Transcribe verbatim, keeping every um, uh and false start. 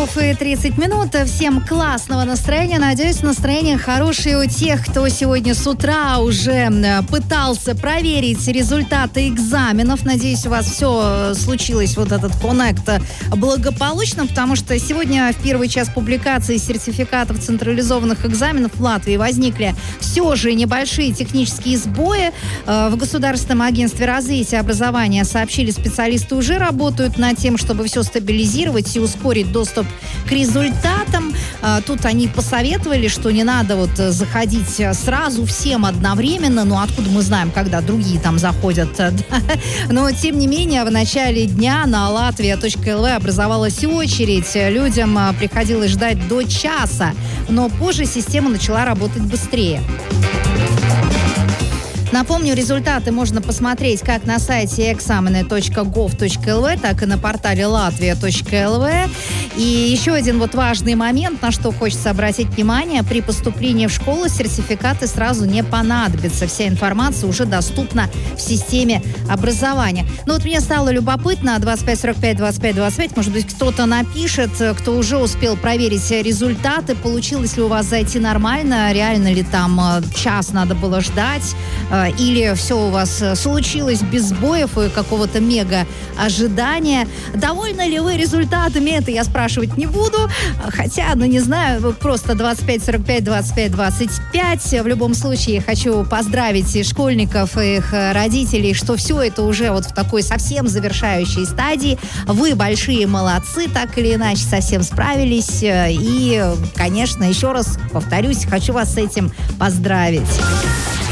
часов и тридцать минут. Всем классного настроения. Надеюсь, настроение хорошее у тех, кто сегодня с утра уже пытался проверить результаты экзаменов. Надеюсь, у вас все случилось, вот этот коннект, благополучно, потому что сегодня в первый час публикации сертификатов централизованных экзаменов в Латвии возникли все же небольшие технические сбои. В Государственном агентстве развития образования сообщили, специалисты уже работают над тем, чтобы все стабилизировать и ускорить доступ к результатам. Тут они посоветовали, что не надо вот заходить сразу всем одновременно. Ну, откуда мы знаем, когда другие там заходят. Но, тем не менее, в начале дня на латвия точка эл ви образовалась очередь. Людям приходилось ждать до часа. Но позже система начала работать быстрее. Напомню, результаты можно посмотреть как на сайте экзамены точка гов точка эл ви, так и на портале латвия точка эл ви. И еще один вот важный момент, на что хочется обратить внимание: при поступлении в школу сертификаты сразу не понадобятся. Вся информация уже доступна в системе образования. Но вот мне стало любопытно, двадцать пять сорок пять двадцать пять двадцать пять, может быть, кто-то напишет, кто уже успел проверить результаты, получилось ли у вас зайти нормально, реально ли там час надо было ждать, или все у вас случилось без сбоев и какого-то мега ожидания. Довольны ли вы результатами? Это я спрашивать не буду. Хотя, ну не знаю, просто двадцать пять сорок пять двадцать пять двадцать пять. В любом случае, хочу поздравить и школьников, и их родителей, что все это уже вот в такой совсем завершающей стадии. Вы большие молодцы, так или иначе совсем справились. И, конечно, еще раз повторюсь, хочу вас с этим поздравить.